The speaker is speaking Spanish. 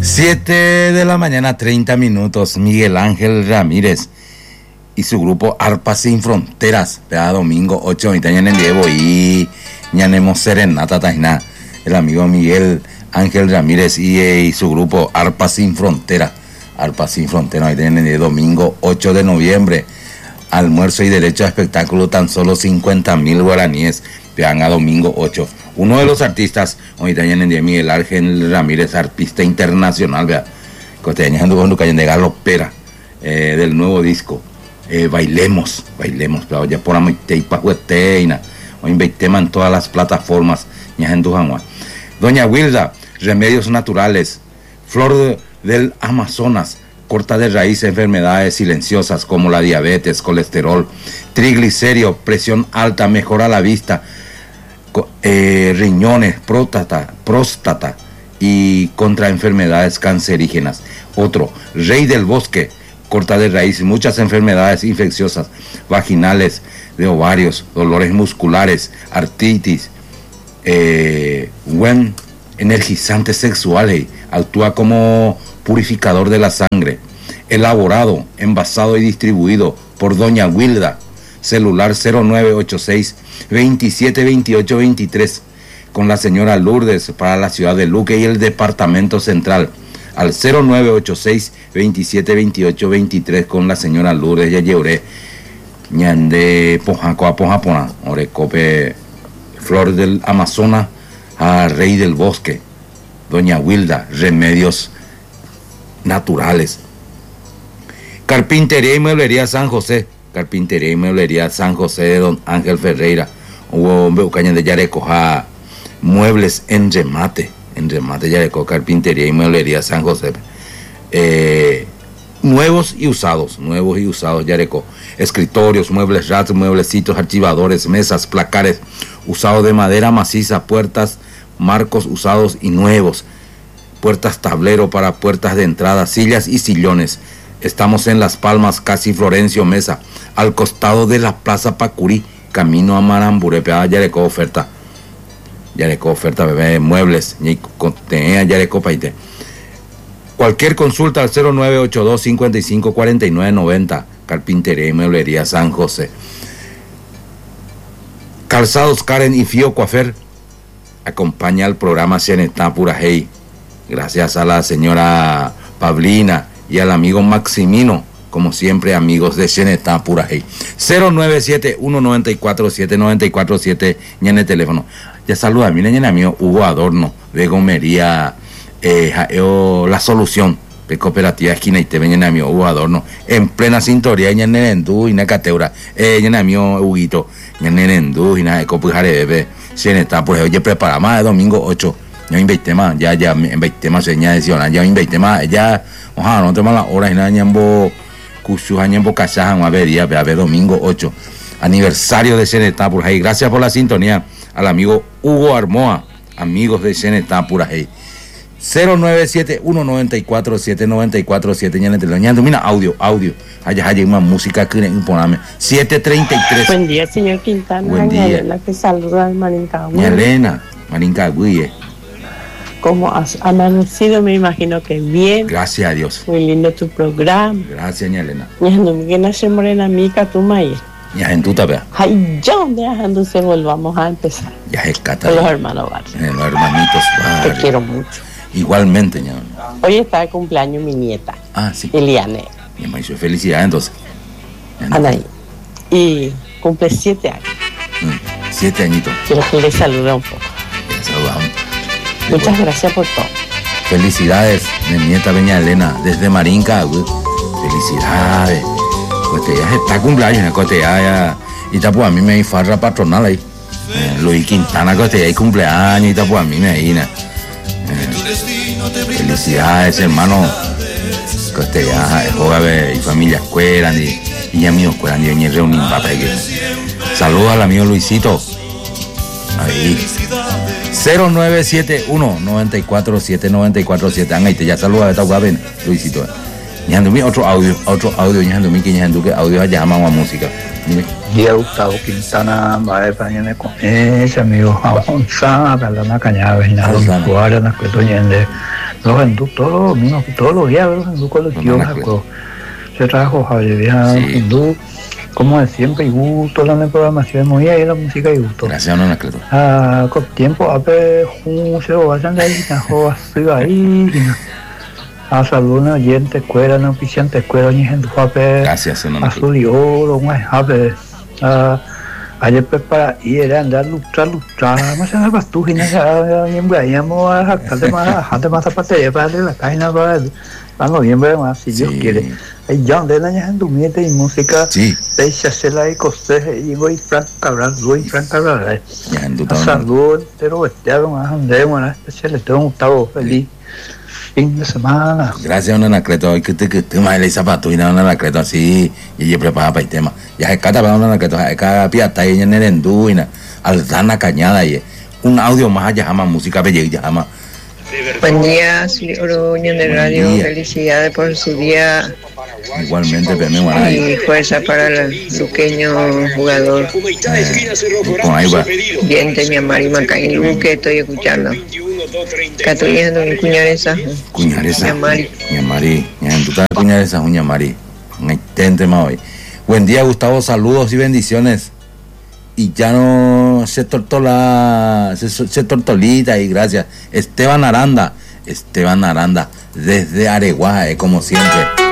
7:30 a.m, Miguel Ángel Ramírez y su grupo Arpa Sin Fronteras, cada domingo 8 en el Diego y ñanemos serenata tajna. El amigo Miguel Ángel Ramírez y su grupo Arpa Sin Fronteras. Arpa Sin Fronteras, ahí tienen el domingo 8 de noviembre. Almuerzo y derecho a espectáculo, tan solo 50.000 guaraníes. Vean a domingo 8. Uno de los artistas, hoy también en día Miguel Ángel Ramírez, artista internacional, vea, costeñando cuando caen de galopera, del nuevo disco, bailemos, pero ya por amite y pajueteina, hoy invitemos en todas las plataformas, Doña Wilda, remedios naturales, flor del Amazonas, corta de raíz enfermedades silenciosas como la diabetes, colesterol, triglicéridos, presión alta, mejora la vista, riñones, próstata y contra enfermedades cancerígenas. Otro, rey del bosque, corta de raíz muchas enfermedades infecciosas, vaginales, de ovarios, dolores musculares, artritis, buen energizante sexual, actúa como purificador de la sangre, elaborado, envasado y distribuido por Doña Wilda. Celular 0986 2728 23 con la señora Lourdes para la ciudad de Luque y el departamento central al 0986 2728 23 con la señora Lourdes. Ya llevaré ñande pojaco a pojapona orecope flor del Amazonas a rey del bosque. Doña Wilda, remedios naturales. Carpintería y mueblería San José. Carpintería y mueblería San José de Don Ángel Ferreira. Hubo un caña de Yarecoja, muebles en remate Yareco, carpintería y mueblería San José. Nuevos y usados Yareco. Escritorios, muebles rats, mueblecitos, archivadores, mesas, placares, usados de madera maciza, puertas, marcos usados y nuevos, puertas tablero para puertas de entrada, sillas y sillones. Estamos en Las Palmas, casi Florencio Mesa, al costado de la Plaza Pacurí, camino a Maramburé. Yareco oferta, bebé, muebles, Yareco Paite. Cualquier consulta al 0982 55 49 90, Carpintería y Mueblería San José. Calzados Karen y Fío Coafer acompaña al programa Xenetá Purajey. Gracias a la señora Pablina y al amigo Maximino, como siempre, amigos de Xenetá Purajey. 0971-947947, en el teléfono. Ya saluda, miren, amigo Hugo Adorno, de Gomería, La Solución, de Cooperativa Esquina y te ven, amigo Hugo Adorno, en plena sintonía, en Nerendú y Nacateura, en amigo Huguito, en Nerendú y Nacopujare, bebé, Xenetá Purajey. Oye, prepara más de domingo 8. Ya invité más, ya invité más señales, ya invité más, ya, ojalá no tenemos las horas y nada, ñambo, Cuchuja, ñambo, Cachaja, a ver, domingo 8, aniversario de Xenetá Purajey. Gracias por la sintonía al amigo Hugo Armoa, amigos de Xenetá Purajey. 0971-94-794-7, ña, mira, audio, allá hay una música que imponame. 7:33. Buen día, señor Quintana. Buen día. La que saluda al Marincagüe. Ña Elena, Marincagüe. ¿Cómo has amanecido? Me imagino que bien. Gracias a Dios. Muy lindo tu programa. Gracias, ña Elena. Ña no me nace morena mica tu maíz. Ya en tu tapea. Ay, ya donde se volvamos a empezar. Ya es cata. Con los hermanos Barrios. Los hermanitos Barrios. Te quiero mucho. Igualmente, ña. Hoy está de cumpleaños mi nieta. Ah, sí. Eliane. Mi mamá hizo felicidad entonces. Anaí. Y cumple 7 años. 7 añitos. Quiero que le salude un poco. Le saludamos. Muchas gracias por todo. Felicidades, mi nieta Beña Elena, desde Marinca. Felicidades. Pues ya está cumpleaños, ya. Y pues a mí me hay farra patronal ahí. Luis Quintana, que ya hay cumpleaños, y pues a mí me hay. Felicidades, hermano. Que ya jóvenes y familias cueran y amigos cueran y reunir papá. Saludos al amigo Luisito. Ahí. 0971-94-794-7. Ahí te ya saluda de esta guapen, Luisito. Ñandumi, otro audio, ñandumi, que audio allá llamamos a música. Dime. Día Gustavo Quintana, va de pañene con ese amigo Avanzada, la cañada, venado, guarda, que toñende, Los hindú todos los domingos, todos los días los hindú colectivos de juego. Se trajo Javier Vieja hindú, como de siempre, y gusto la programación, muy ahí la música y gusto. Gracias, no Anacleto. Con tiempo, a ver, se lo vayan de ahí, ahí, a salud, oyente, escuela, no oficiante, escuela, ni gente, gracias, no azul y oro, ayer para ir a andar luchar, más en el bastú, y nada, bien, vayamos a jactar más zapatería para darle la página para noviembre más, si Dios quiere. Ahí ya donde la gente miente y música, de Chacela y Costeje, y voy Frank Cabral, a salud, pero más andemos, especial, tengo un Gustavo feliz. Fin de semana. Gracias, don Anacleto. Hoy que te más el zapato y don Anacleto así y ella prepara para el tema. Ya se cata para don Anacleto, se cata piata y en el endú y Aldana Cañada y un audio más allá jamás música bella y jamás. Buen día, Oroño de Radio. Felicidades por su día. Igualmente, Peme y fuerza para el luqueño jugador. Con ahí va. Bien, mi amari Macaín Luque, estoy escuchando. Catoyendo mi cuñaresa. Ñamari, tú estás cuñaresa, Ñamari. Intente más hoy. Buen día, Gustavo, saludos y bendiciones. Y ya no se tortolita y gracias. Esteban Aranda, desde Areguá, como siempre.